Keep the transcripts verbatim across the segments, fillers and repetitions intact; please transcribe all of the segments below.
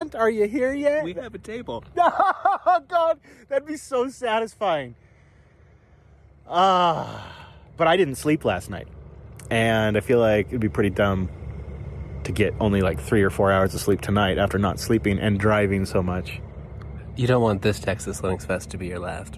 Brent, are you here yet? We have a table. Oh, God, that'd be so satisfying. Ah, uh, but I didn't sleep last night. And I feel like it'd be pretty dumb to get only like three or four hours of sleep tonight after not sleeping and driving so much. You don't want this Texas Linux Fest to be your last.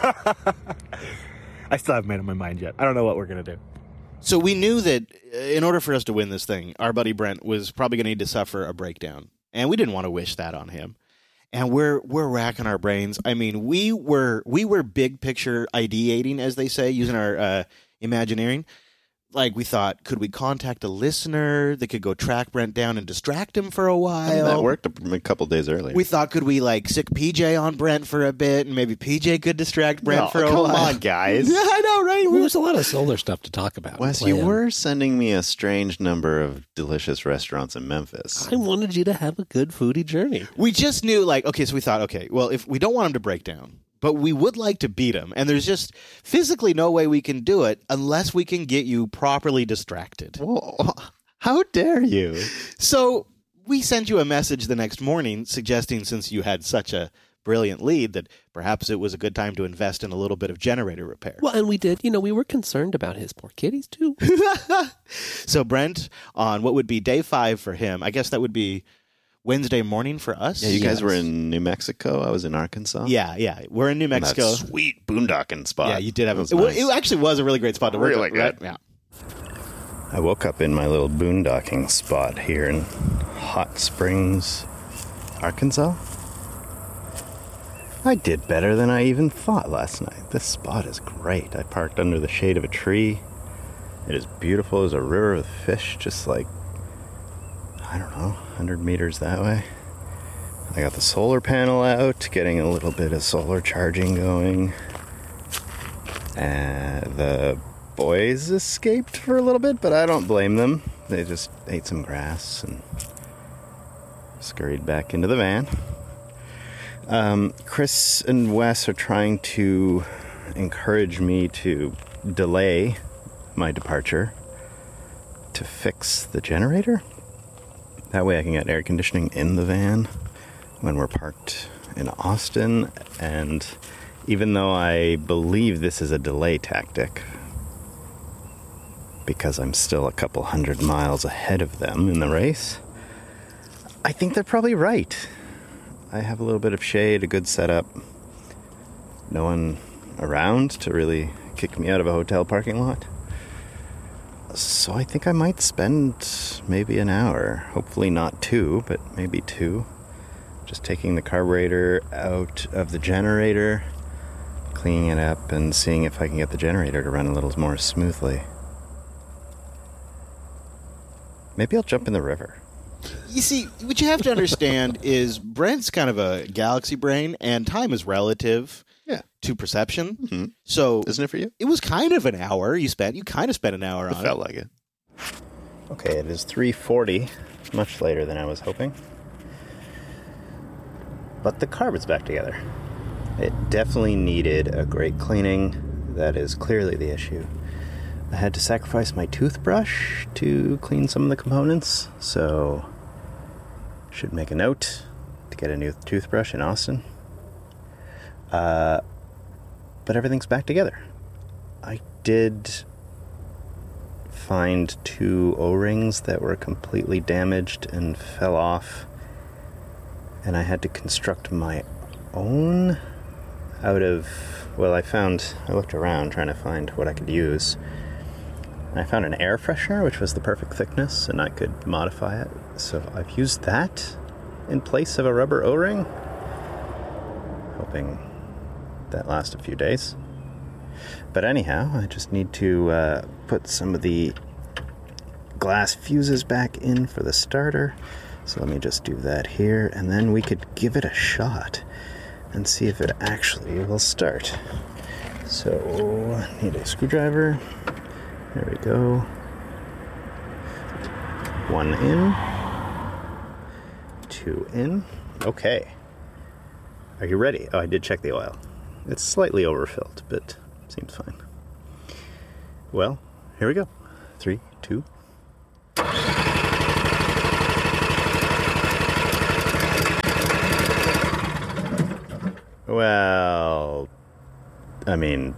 I still haven't made up my mind yet. I don't know what we're going to do. So we knew that in order for us to win this thing, our buddy Brent was probably going to need to suffer a breakdown. And we didn't want to wish that on him. And we're we're racking our brains. I mean, we were we were big picture ideating, as they say, using our uh, Imagineering. Like, we thought, could we contact a listener that could go track Brent down and distract him for a while? I mean, that worked a, a couple days earlier. We thought, could we, like, sick P J on Brent for a bit, and maybe P J could distract Brent no, for a come while? Come on, guys. Yeah, I know, right? Well, there's a lot of solar stuff to talk about. Wes, you were sending me a strange number of delicious restaurants in Memphis. I wanted you to have a good foodie journey. We just knew, like, okay, so we thought, okay, well, if we don't want him to break down, but we would like to beat him, and there's just physically no way we can do it unless we can get you properly distracted. Whoa. How dare you? So we sent you a message the next morning suggesting, since you had such a brilliant lead, that perhaps it was a good time to invest in a little bit of generator repair. Well, and we did. You know, we were concerned about his poor kitties, too. So Brent, on what would be day five for him, I guess that would be Wednesday morning for us. Yeah, you guys yes. were in New Mexico. I was in Arkansas. Yeah, yeah. We're in New Mexico. That sweet boondocking spot. Yeah, you did have a... It, nice. It actually was a really great spot to work. Really at, good. Right? Yeah. I woke up in my little boondocking spot here in Hot Springs, Arkansas. I did better than I even thought last night. This spot is great. I parked under the shade of a tree. It is beautiful. There's a river with fish just like, I don't know, one hundred meters that way. I got the solar panel out, getting a little bit of solar charging going. And the boys escaped for a little bit, but I don't blame them. They just ate some grass and scurried back into the van. Um, Chris and Wes are trying to encourage me to delay my departure to fix the generator. That way I can get air conditioning in the van when we're parked in Austin. And even though I believe this is a delay tactic, because I'm still a couple hundred miles ahead of them in the race, I think they're probably right. I have a little bit of shade, a good setup. No one around to really kick me out of a hotel parking lot. So I think I might spend maybe an hour, hopefully not two, but maybe two, just taking the carburetor out of the generator, cleaning it up, and seeing if I can get the generator to run a little more smoothly. Maybe I'll jump in the river. You see, what you have to understand is Brent's kind of a galaxy brain, and time is relative yeah. to perception. Mm-hmm. So, isn't it for you? It was kind of an hour you spent. You kind of spent an hour on it. It felt like it. Okay, it is three forty, much later than I was hoping. But the carpet's back together. It definitely needed a great cleaning. That is clearly the issue. I had to sacrifice my toothbrush to clean some of the components, so should make a note to get a new toothbrush in Austin. Uh, but everything's back together. I did find two O-rings that were completely damaged and fell off, and I had to construct my own out of, well, I found, I looked around trying to find what I could use. I found an air freshener, which was the perfect thickness, and I could modify it. So I've used that in place of a rubber O-ring, hoping that lasts a few days. But anyhow, I just need to uh, put some of the glass fuses back in for the starter. So let me just do that here, and then we could give it a shot and see if it actually will start. So, need a screwdriver. There we go. One in. Two in. Okay. Are you ready? Oh, I did check the oil. It's slightly overfilled, but seems fine. Well, here we go. Three, two. Well, I mean,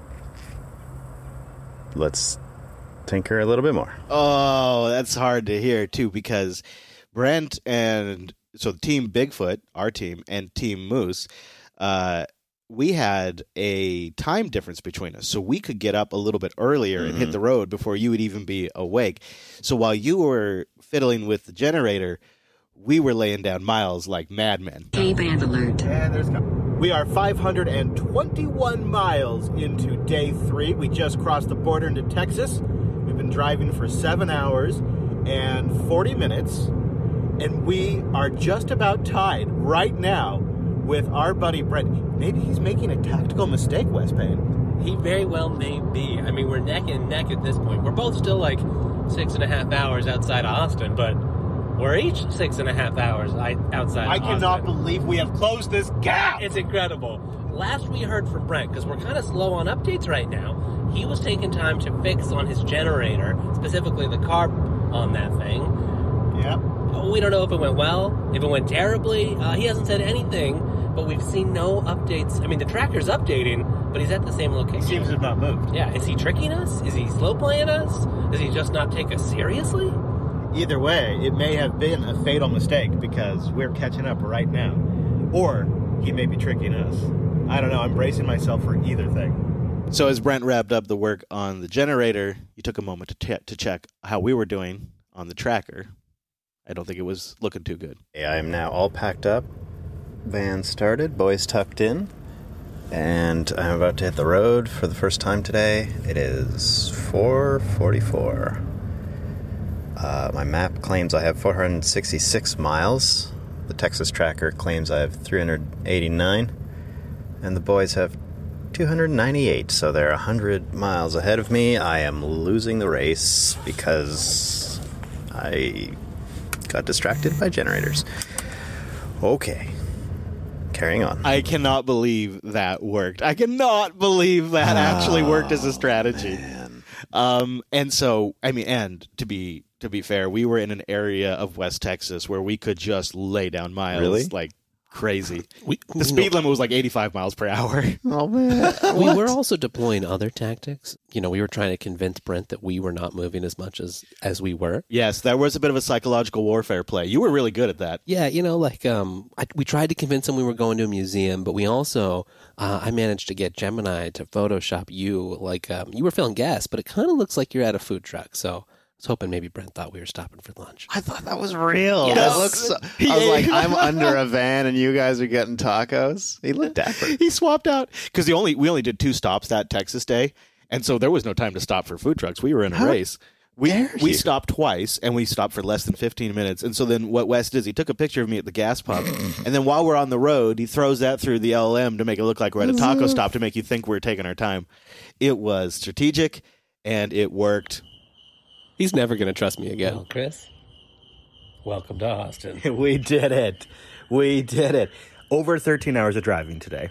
let's tinker a little bit more. Oh, that's hard to hear, too, because Brent and so Team Bigfoot, our team, and Team Moose, uh, we had a time difference between us. So we could get up a little bit earlier mm-hmm. and hit the road before you would even be awake. So while you were fiddling with the generator, we were laying down miles like madmen. K-band alert. And there's we are five hundred twenty-one miles into day three. We just crossed the border into Texas. We've been driving for seven hours and forty minutes, and we are just about tied right now with our buddy Brent. Maybe he's making a tactical mistake, Wes Payne. He very well may be. I mean, we're neck and neck at this point. We're both still like six and a half hours outside of Austin, but we're each six and a half hours outside I of Austin. cannot believe we have closed this gap. It's incredible. Last we heard from Brent, because we're kind of slow on updates right now, he was taking time to fix on his generator, specifically the carb on that thing. Yep. We don't know if it went well, if it went terribly. Uh, he hasn't said anything, but we've seen no updates. I mean, the tracker's updating, but he's at the same location. He seems to have not moved. Yeah, is he tricking us? Is he slow playing us? Does he just not take us seriously? Either way, it may have been a fatal mistake because we're catching up right now. Or he may be tricking us. I don't know. I'm bracing myself for either thing. So as Brent wrapped up the work on the generator, you took a moment to, t- to check how we were doing on the tracker. I don't think it was looking too good. I am now all packed up. Van started, boys tucked in, and I'm about to hit the road for the first time today. It is four forty-four. Uh, my map claims I have four hundred sixty-six miles. The Texas tracker claims I have three hundred eighty-nine. And the boys have two hundred ninety-eight, so they're one hundred miles ahead of me. I am losing the race because I got distracted by generators. Okay. Carrying on. I cannot believe that worked. I cannot believe that oh, actually worked as a strategy. Man. Um, and so, I mean, and to be to be fair, we were in an area of West Texas where we could just lay down miles really? like crazy. We, the speed limit was like eighty-five miles per hour. Oh, man. We were also deploying other tactics. You know, we were trying to convince Brent that we were not moving as much as, as we were. Yes, that was a bit of a psychological warfare play. You were really good at that. Yeah, you know, like um, I, we tried to convince him we were going to a museum, but we also, uh, I managed to get Gemini to Photoshop you. Like, um, you were filling gas, but it kind of looks like you're at a food truck, so I was hoping maybe Brent thought we were stopping for lunch. I thought that was real. Yes. That looks so, I was like, I'm under a van and you guys are getting tacos. He looked dapper. He swapped out because the only we only did two stops that Texas day, and so there was no time to stop for food trucks. We were in a How race. We we you? stopped twice, and we stopped for less than fifteen minutes. And so then what Wes does, he took a picture of me at the gas pump, and then while we're on the road, he throws that through the L L M to make it look like we're at a taco stop to make you think we're taking our time. It was strategic, and it worked. He's never going to trust me again. Well, Chris, welcome to Austin. We did it. We did it. Over thirteen hours of driving today.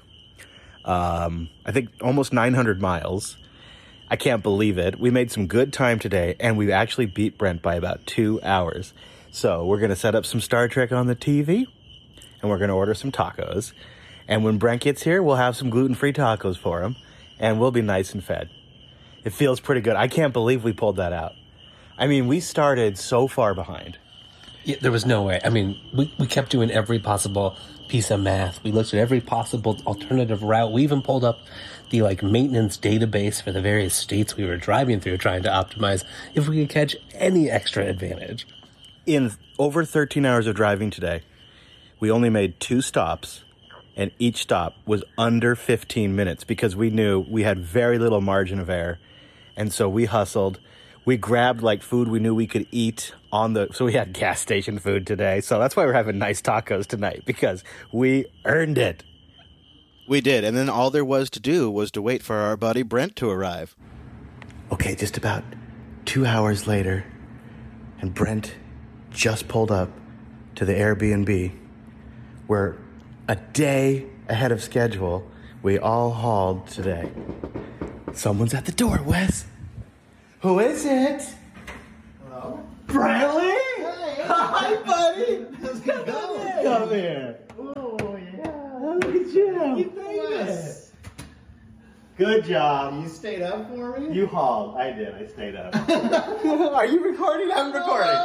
Um, I think almost nine hundred miles. I can't believe it. We made some good time today, and we actually beat Brent by about two hours. So we're going to set up some Star Trek on the T V, and we're going to order some tacos. And when Brent gets here, we'll have some gluten-free tacos for him, and we'll be nice and fed. It feels pretty good. I can't believe we pulled that out. I mean, we started so far behind. Yeah, there was no way. I mean, we, we kept doing every possible piece of math. We looked at every possible alternative route. We even pulled up the like maintenance database for the various states we were driving through, trying to optimize if we could catch any extra advantage. In over thirteen hours of driving today, we only made two stops, and each stop was under fifteen minutes because we knew we had very little margin of error. And so we hustled. We grabbed like food we knew we could eat on the, so we had gas station food today. So that's why we're having nice tacos tonight, because we earned it. We did, and then all there was to do was to wait for our buddy Brent to arrive. Okay, just about two hours later, and Brent just pulled up to the Airbnb. We're a day ahead of schedule. We all hauled today. Someone's at the door, Wes. Who is it? Hello? Bradley? Hey. Hi, buddy. How's it going? Come here. Oh, yeah. Jim. You made it. Good job. You stayed up for me? You hauled. I did. I stayed up. Are you recording? I'm recording.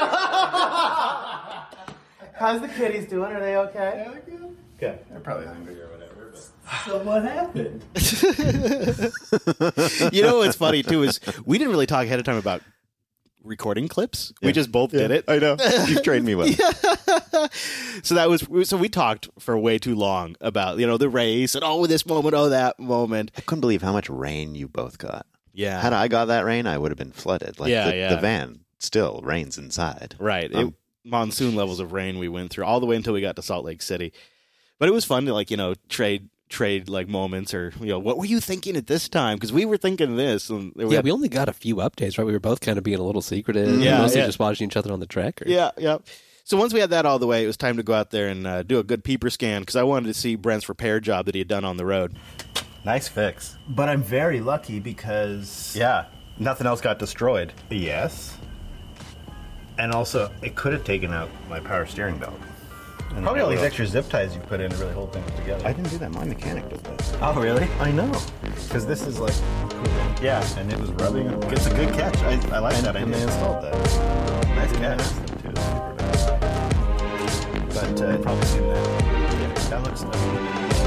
How's the kitties doing? Are they okay? Yeah, good. Good. They're probably hungry or whatever. But... So what happened? You know what's funny too is we didn't really talk ahead of time about recording clips. Yeah. We just both did it. I know. You've trained me well. So that was so we talked for way too long about, you know, the race and oh this moment, oh that moment. I couldn't believe how much rain you both got. Yeah. Had I got that rain, I would have been flooded. Like Yeah, the, yeah. the van still rains inside. Right. Um, it, monsoon levels of rain we went through all the way until we got to Salt Lake City. But it was fun to, like, you know, trade trade like moments or, you know, what were you thinking at this time? Because we were thinking this. And we Yeah, had- we only got a few updates, right? We were both kind of being a little secretive. Yeah, mostly yeah. just watching each other on the track. Or... Yeah, yeah. So once we had that all the way, it was time to go out there and uh, do a good peeper scan because I wanted to see Brent's repair job that he had done on the road. Nice fix. But I'm very lucky because Yeah. Nothing else got destroyed. yes, and also it could have taken out my power steering belt. And Probably all these I- extra zip ties you put in to really hold things together. I didn't do that. My mechanic did that. Oh, really? I know, because this is like, Yeah. and it was rubbing. It's a good catch. I, I like and, that and they idea. installed that. Nice Didn't catch. ask them to, it's super nice. But uh, Probably seen that. that looks.